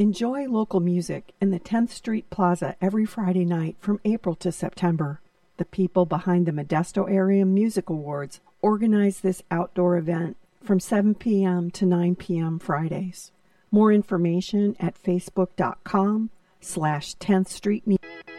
Enjoy local music in the 10th Street Plaza every Friday night from April to September. The people behind the Modesto Area Music Awards organize this outdoor event from 7 p.m. to 9 p.m. Fridays. More information at facebook.com/10th Street Music.